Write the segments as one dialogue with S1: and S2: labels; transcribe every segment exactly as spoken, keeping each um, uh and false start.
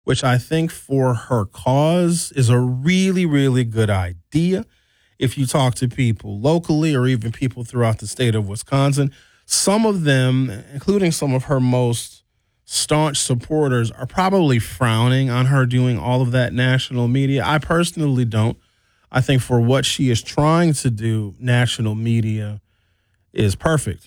S1: which I think for her cause is a really, really good idea. If you talk to people locally or even people throughout the state of Wisconsin, some of them, including some of her most staunch supporters, are probably frowning on her doing all of that national media. I personally don't. I think for what she is trying to do, national media is perfect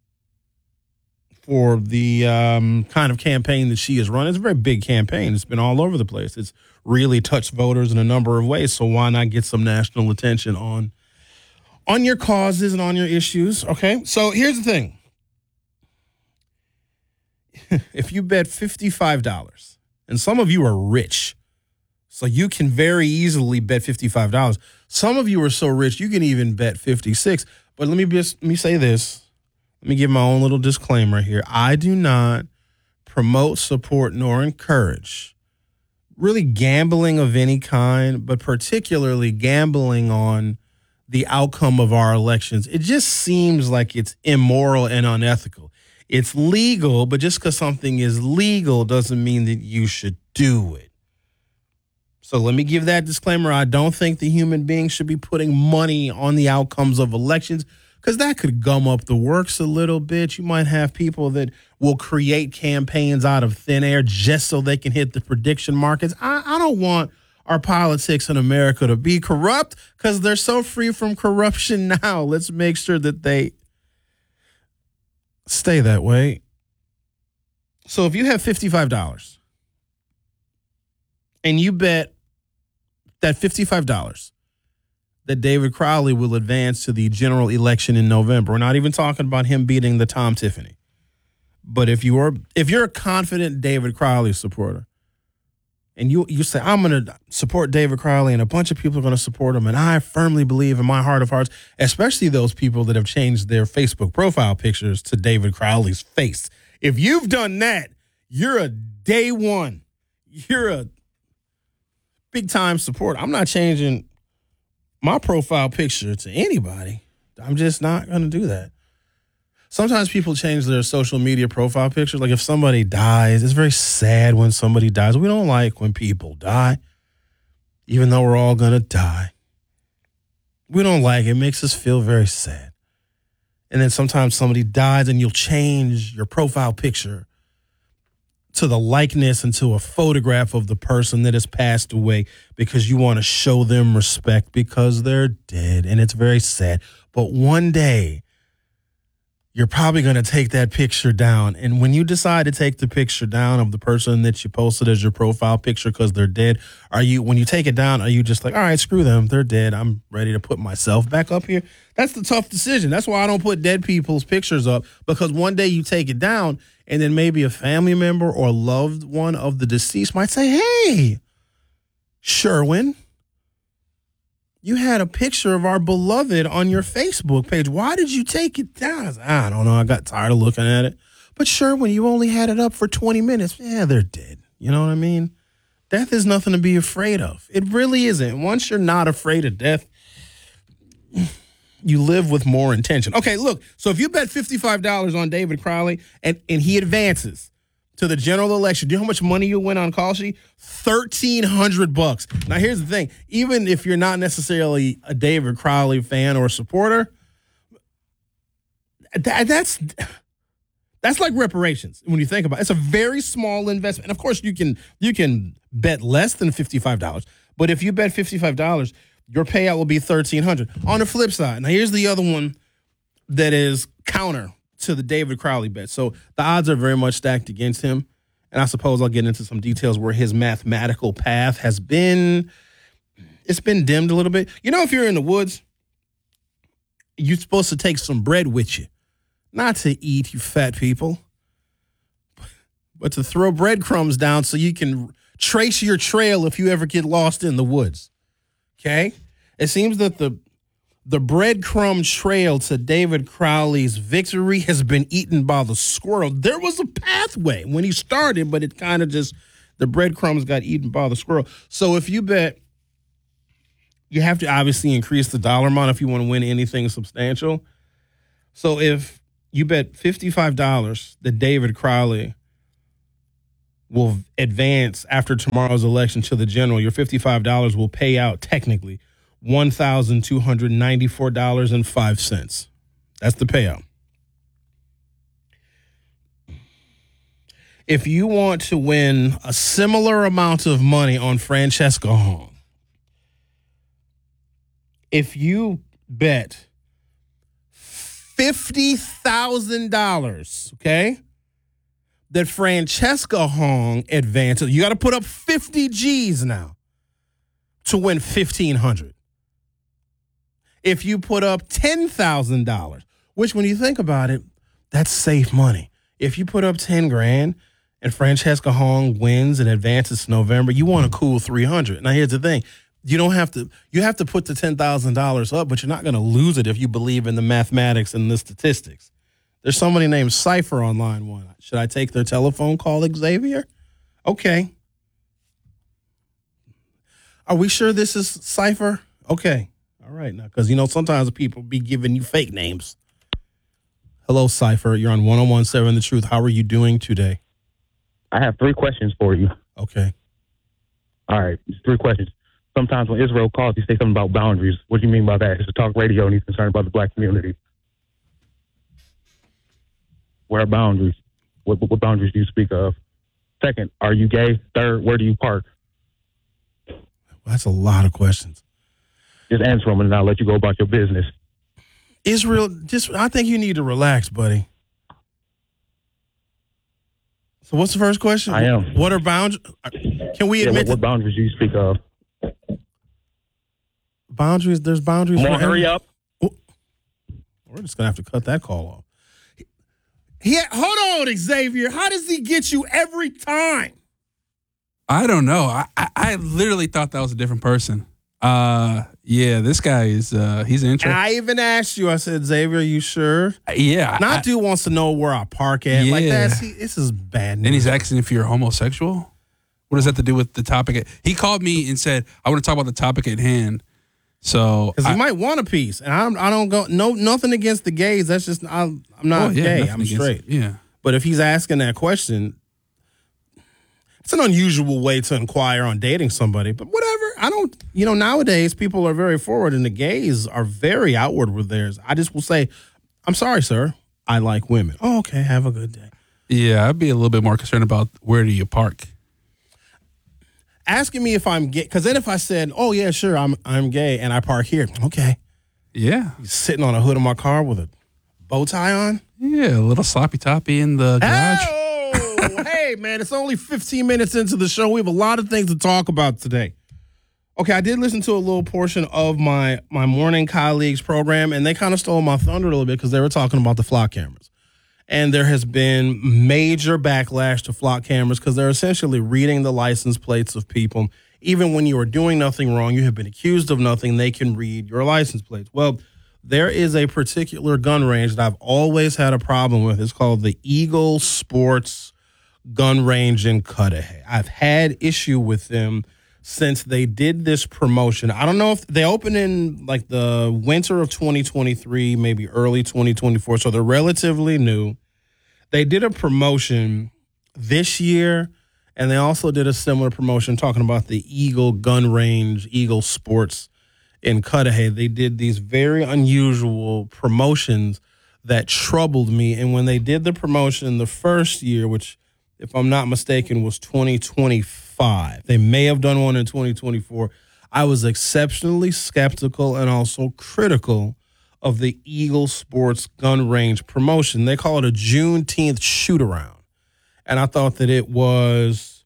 S1: for the um, kind of campaign that she has run. It's a very big campaign. It's been all over the place. It's really touched voters in a number of ways. So why not get some national attention on on your causes and on your issues? Okay, so here's the thing. If you bet fifty-five dollars, and some of you are rich, so you can very easily bet fifty-five dollars. Some of you are so rich you can even bet fifty-six dollars. But let me just let me say this. Let me give my own little disclaimer here. I do not promote, support, nor encourage really gambling of any kind, but particularly gambling on the outcome of our elections. It just seems like it's immoral and unethical. It's legal, but just because something is legal doesn't mean that you should do it. So let me give that disclaimer. I don't think the human being should be putting money on the outcomes of elections, because that could gum up the works a little bit. You might have people that will create campaigns out of thin air just so they can hit the prediction markets. I, I don't want our politics in America to be corrupt because they're so free from corruption now. Let's make sure that they stay that way. So if you have fifty-five dollars and you bet that fifty-five dollars that David Crowley will advance to the general election in November. We're not even talking about him beating the Tom Tiffany. But if you are, if you're a confident David Crowley supporter, and you you say, I'm going to support David Crowley, and a bunch of people are going to support him, and I firmly believe in my heart of hearts, especially those people that have changed their Facebook profile pictures to David Crowley's face. If you've done that, you're a day one. You're a big-time supporter. I'm not changing my profile picture to anybody. I'm just not going to do that. Sometimes people change their social media profile pictures. Like if somebody dies, it's very sad when somebody dies. We don't like when people die, even though we're all going to die. We don't like it. It makes us feel very sad. And then sometimes somebody dies and you'll change your profile picture to the likeness and to a photograph of the person that has passed away because you want to show them respect because they're dead, and it's very sad. But one day, you're probably going to take that picture down, and when you decide to take the picture down of the person that you posted as your profile picture because they're dead, are you, when you take it down, are you just like, all right, screw them, they're dead, I'm ready to put myself back up here? That's the tough decision. That's why I don't put dead people's pictures up, because one day you take it down, and then maybe a family member or loved one of the deceased might say, hey, Sherwin, you had a picture of our beloved on your Facebook page. Why did you take it down? I, was, I don't know. I got tired of looking at it. But Sherwin, you only had it up for twenty minutes. Yeah, they're dead. You know what I mean? Death is nothing to be afraid of. It really isn't. Once you're not afraid of death, you live with more intention. Okay, look, so if you bet fifty-five dollars on David Crowley and, and he advances to the general election, do you know how much money you'll win on Call Sheet? thirteen hundred bucks. Now, here's the thing. Even if you're not necessarily a David Crowley fan or supporter, that, that's that's like reparations when you think about it. It's a very small investment. And, of course, you can you can bet less than fifty-five dollars. But if you bet fifty-five dollars, your payout will be thirteen hundred dollars. On the flip side, now here's the other one that is counter to the David Crowley bet. So the odds are very much stacked against him. And I suppose I'll get into some details where his mathematical path has been, it's been dimmed a little bit. You know, if you're in the woods, you're supposed to take some bread with you. Not to eat, you fat people, but to throw breadcrumbs down so you can trace your trail if you ever get lost in the woods. Okay? It seems that the the breadcrumb trail to David Crowley's victory has been eaten by the squirrel. There was a pathway when he started, but it kind of just, the breadcrumbs got eaten by the squirrel. So if you bet, you have to obviously increase the dollar amount if you want to win anything substantial. So if you bet fifty-five dollars that David Crowley will advance after tomorrow's election to the general. Your fifty-five dollars will pay out technically one thousand two hundred ninety-four dollars and five cents. That's the payout. If you want to win a similar amount of money on Francesca Hong, if you bet fifty thousand dollars, okay, that Francesca Hong advances, you got to put up fifty G's now to win fifteen hundred dollars. If you put up ten thousand dollars, which when you think about it, that's safe money. If you put up ten grand and Francesca Hong wins and advances to November, you want a cool three hundred dollars. Now, here's the thing. You don't have to, you have to put the ten thousand dollars up, but you're not going to lose it if you believe in the mathematics and the statistics. There's somebody named Cypher on line one. Should I take their telephone call, Xavier? Okay. Are we sure this is Cypher? Okay. All right. Now, because, you know, sometimes people be giving you fake names. Hello, Cypher. You're on one oh one seven The Truth. How are you doing today?
S2: I have three questions for you.
S1: Okay.
S2: All right. Three questions. Sometimes when Israel calls, he say something about boundaries. What do you mean by that? It's a talk radio and he's concerned about the black community. Where are boundaries? What, what boundaries do you speak of? Second, are you gay? Third, where do you park?
S1: Well, that's a lot of questions.
S2: Just answer them and I'll let you go about your business.
S1: Israel, just I think you need to relax, buddy. So what's the first question?
S2: I am.
S1: What are boundaries? Can we
S2: yeah,
S1: admit
S2: what, what boundaries do you speak of?
S1: Boundaries, there's boundaries.
S2: Come on,
S1: for
S2: hurry up.
S1: We're just going to have to cut that call off. He, hold on, Xavier. How does he get you every time?
S3: I don't know. I, I, I literally thought that was a different person. Uh, yeah, this guy is, uh, he's interesting.
S1: And I even asked you, I said, Xavier, are you sure?
S3: Yeah.
S1: Not
S3: I,
S1: dude wants to know where I park at.
S3: Yeah.
S1: Like that. See, this is bad news.
S3: And he's asking if you're homosexual. What does that have to do with the topic? He called me and said, I want to talk about the topic at hand. So,
S1: because he might want a piece, and I'm, I don't go no nothing against the gays. That's just I'm, I'm not
S3: oh, yeah,
S1: gay.
S3: nothing
S1: I'm
S3: against
S1: straight.
S3: it. Yeah.
S1: But if he's asking that question, it's an unusual way to inquire on dating somebody. But whatever. I don't. You know, nowadays people are very forward, and the gays are very outward with theirs. I just will say, I'm sorry, sir. I like women. Oh, okay. Have a good day.
S3: Yeah, I'd be a little bit more concerned about where do you park.
S1: Asking me if I'm gay, because then if I said, "Oh yeah, sure, I'm I'm gay," and I park here, okay,
S3: Yeah.
S1: sitting on the hood of my car with a bow tie on,
S3: Yeah, a little sloppy toppy in the garage.
S1: Oh, hey man, it's only fifteen minutes into the show. We have a lot of things to talk about today. Okay, I did listen to a little portion of my my morning colleagues program, and they kind of stole my thunder a little bit because they were talking about the flock cameras. And there has been major backlash to flock cameras because they're essentially reading the license plates of people. Even when you are doing nothing wrong, you have been accused of nothing, they can read your license plates. Well, there is a particular gun range that I've always had a problem with. It's called the Eagle Sports Gun Range in Cudahy. I've had issue with them since they did this promotion. I don't know if they opened in like the winter of twenty twenty-three, maybe early twenty twenty-four. So they're relatively new. They did a promotion this year, and they also did a similar promotion talking about the Eagle Gun Range, Eagle Sports in Cudahy. They did these very unusual promotions that troubled me. And when they did the promotion the first year, which, if I'm not mistaken, was twenty twenty-five, they may have done one in twenty twenty-four, I was exceptionally skeptical and also critical of the Eagle Sports Gun Range promotion. They call it a Juneteenth shoot-around. And I thought that it was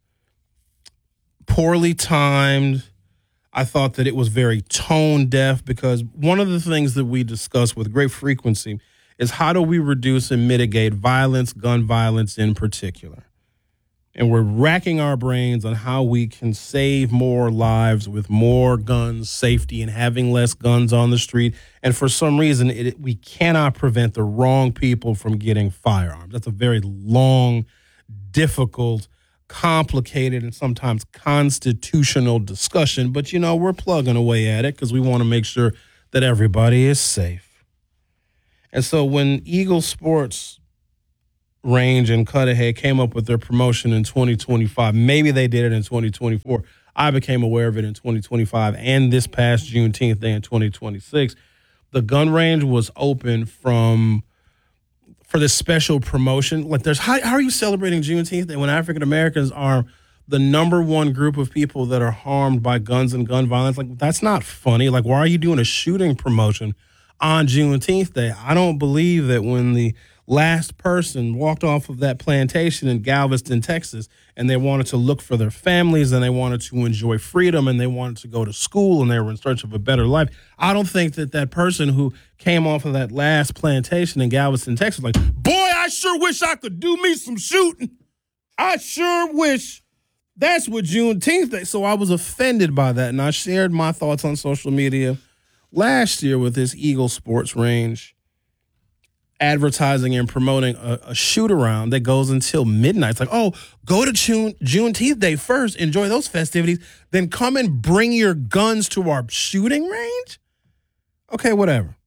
S1: poorly timed. I thought that it was very tone-deaf because one of the things that we discuss with great frequency is how do we reduce and mitigate violence, gun violence in particular. And we're racking our brains on how we can save more lives with more guns, safety, and having less guns on the street. And for some reason, it, we cannot prevent the wrong people from getting firearms. That's a very long, difficult, complicated, and sometimes constitutional discussion. But, you know, we're plugging away at it because we want to make sure that everybody is safe. And so when Eagle Sports Range in Cudahy came up with their promotion in twenty twenty-five. Maybe they did it in twenty twenty-four. I became aware of it in twenty twenty-five and this past Juneteenth day in twenty twenty-six. The gun range was open from for this special promotion. Like, there's how, how are you celebrating Juneteenth Day when African Americans are the number one group of people that are harmed by guns and gun violence? Like, that's not funny. Like, why are you doing a shooting promotion on Juneteenth Day? I don't believe that when the last person walked off of that plantation in Galveston, Texas, and they wanted to look for their families and they wanted to enjoy freedom and they wanted to go to school and they were in search of a better life. I don't think that that person who came off of that last plantation in Galveston, Texas, like, boy, I sure wish I could do me some shooting. I sure wish. That's what Juneteenth Day. So I was offended by that, and I shared my thoughts on social media last year with this Eagle Sports Range advertising and promoting a, a shoot around that goes until midnight. It's like, oh, go to June Juneteenth Day first, enjoy those festivities, then come and bring your guns to our shooting range? Okay, whatever.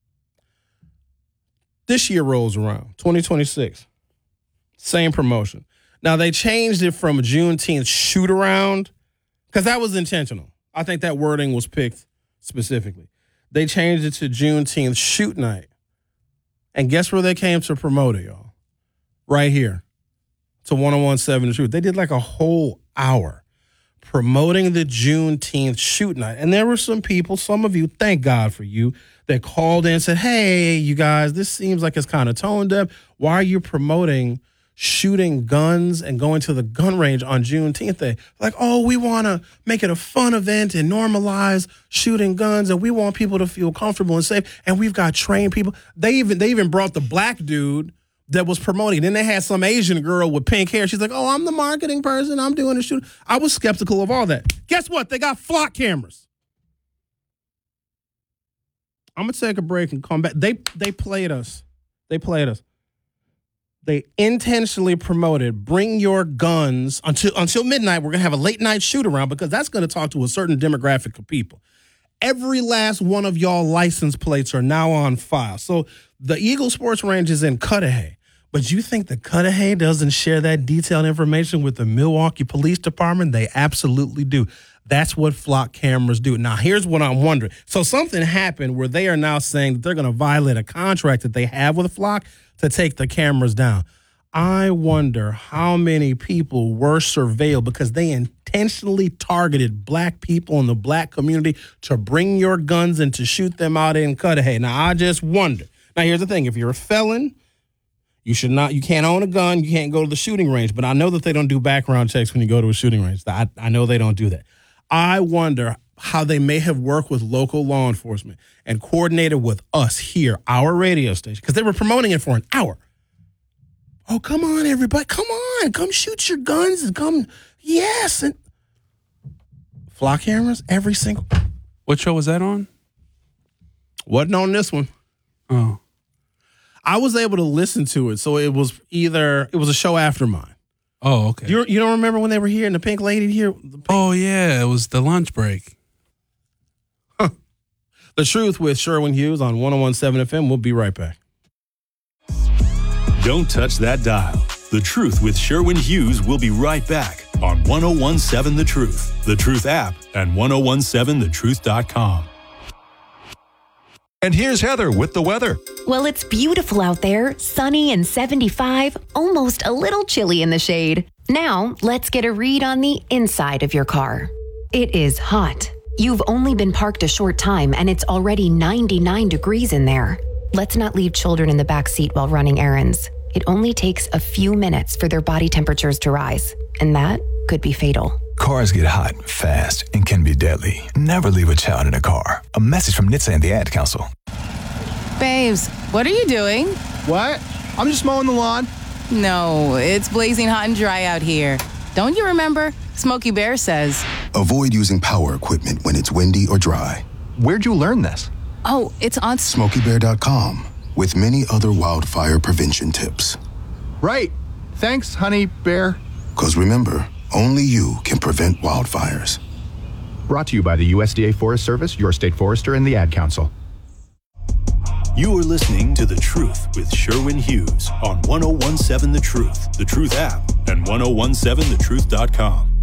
S1: This year rolls around, twenty twenty-six. Same promotion. Now, they changed it from Juneteenth shoot around because that was intentional. I think that wording was picked specifically. They changed it to Juneteenth shoot night. And guess where they came to promote it, y'all? Right here. To one oh one point seven The Truth. They did like a whole hour promoting the Juneteenth shoot night. And there were some people, some of you, thank God for you, that called in and said, hey, you guys, this seems like it's kind of tone deaf. Why are you promoting shooting guns and going to the gun range on Juneteenth Day? Like, oh, we want to make it a fun event and normalize shooting guns, and we want people to feel comfortable and safe, and we've got trained people. They even they even brought the black dude that was promoting. Then they had some Asian girl with pink hair. She's like, oh, I'm the marketing person. I'm doing the shoot. I was skeptical of all that. Guess what? They got flock cameras. I'm going to take a break and come back. They they played us. They played us. They intentionally promoted bring your guns until until midnight. We're going to have a late night shoot around because that's going to talk to a certain demographic of people. Every last one of y'all license plates are now on file. So the Eagle Sports Range is in Cudahy. But you think the Cudahy doesn't share that detailed information with the Milwaukee Police Department? They absolutely do. That's what flock cameras do. Now, here's what I'm wondering. So something happened where they are now saying that they're going to violate a contract that they have with Flock to take the cameras down. I wonder how many people were surveilled because they intentionally targeted black people in the black community to bring your guns and to shoot them out in Cudahy. Now, I just wonder. Now, here's the thing. If you're a felon, you should not, you can't own a gun, you can't go to the shooting range. But I know that they don't do background checks when you go to a shooting range. I, I know they don't do that. I wonder how they may have worked with local law enforcement and coordinated with us here, our radio station, because they were promoting it for an hour. Oh, come on, everybody. Come on. Come shoot your guns and come. Yes. And flock cameras, every single.
S3: What show was that on?
S1: Wasn't on this one.
S3: Oh.
S1: I was able to listen to it. So it was either, it was a show after mine.
S3: Oh, okay.
S1: You you don't remember when they were here and the pink lady here? Pink-
S3: oh, yeah. It was the lunch break.
S1: Huh. The Truth with Sherwin Hughes on one oh one point seven F M. We'll be right back.
S4: Don't touch that dial. The Truth with Sherwin Hughes will be right back on one oh one point seven The Truth, The Truth app, and ten seventeen the truth dot com.
S5: And here's Heather with the weather.
S6: Well, it's beautiful out there, sunny and seventy-five, almost a little chilly in the shade. Now, let's get a read on the inside of your car. It is hot. You've only been parked a short time and it's already ninety-nine degrees in there. Let's not leave children in the back seat while running errands. It only takes a few minutes for their body temperatures to rise, and that could be fatal.
S5: Cars get hot, fast, and can be deadly. Never leave a child in a car. A message from N H T S A and the Ad Council.
S7: Babes, what are you doing?
S8: What? I'm just mowing the lawn.
S7: No, it's blazing hot and dry out here. Don't you remember? Smokey Bear says,
S9: avoid using power equipment when it's windy or dry.
S8: Where'd you learn this?
S7: Oh, it's on
S9: Smokey Bear dot com with many other wildfire prevention tips.
S8: Right. Thanks, honey bear.
S9: Because remember, only you can prevent wildfires.
S10: Brought to you by the U S D A Forest Service, your state forester, and the Ad Council.
S4: You are listening to The Truth with Sherwin Hughes on one oh one seven The Truth, The Truth app, and ten seventeen the truth dot com.